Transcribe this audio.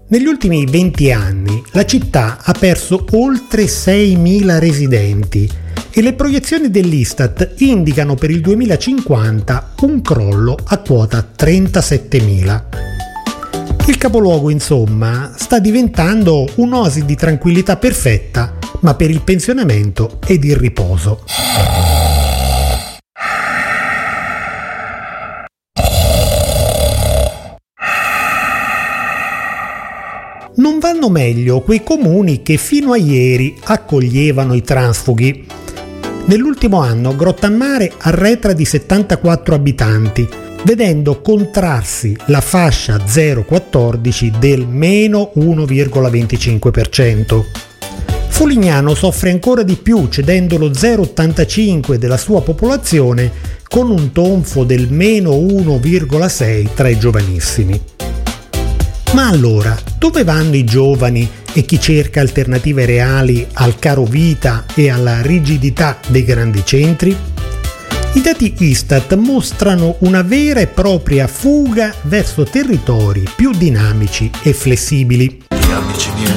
Negli ultimi 20 anni la città ha perso oltre 6.000 residenti e le proiezioni dell'Istat indicano per il 2050 un crollo a quota 37.000. Il capoluogo, insomma, sta diventando un'oasi di tranquillità perfetta, ma per il pensionamento ed il riposo. Non vanno meglio quei comuni che fino a ieri accoglievano i transfughi. Nell'ultimo anno Grottammare arretra di 74 abitanti, vedendo contrarsi la fascia 0-14 del meno 1,25%. Fulignano soffre ancora di più, cedendo lo 0,85 della sua popolazione con un tonfo del meno 1,6 tra i giovanissimi. Ma allora, dove vanno i giovani e chi cerca alternative reali al caro vita e alla rigidità dei grandi centri? I dati Istat mostrano una vera e propria fuga verso territori più dinamici e flessibili. Amici miei,